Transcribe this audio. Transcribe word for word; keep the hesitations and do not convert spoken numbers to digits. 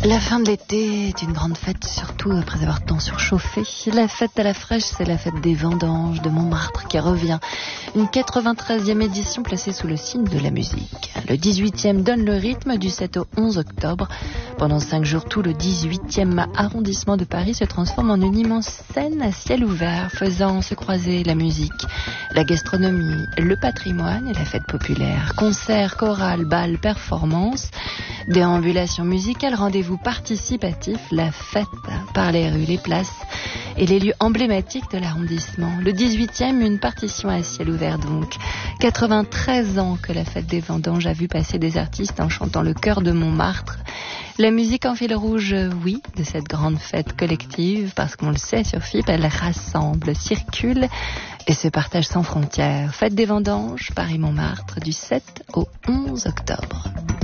La fin de l'été est une grande fête, surtout après avoir tant surchauffé. La fête à la fraîche, c'est la fête des vendanges de Montmartre qui revient. Une quatre-vingt-treizième édition placée sous le signe de la musique. Le dix-huitième donne le rythme du sept au onze octobre. Pendant cinq jours, tout le dix-huitième arrondissement de Paris se transforme en une immense scène à ciel ouvert, faisant se croiser la musique, la gastronomie, le patrimoine et la fête populaire. Concerts, chorales, bals, performances, déambulations musicales, rendez-vous participatif, la fête par les rues, les places et les lieux emblématiques de l'arrondissement. Le dix-huitième, une partition à ciel ouvert donc. quatre-vingt-treize ans que la fête des vendanges a vu passer des artistes en chantant le cœur de Montmartre. La musique en fil rouge, oui, de cette grande fête collective, parce qu'on le sait sur F I P, elle rassemble, circule et se partage sans frontières. Fête des vendanges, Paris-Montmartre, du sept au onze octobre.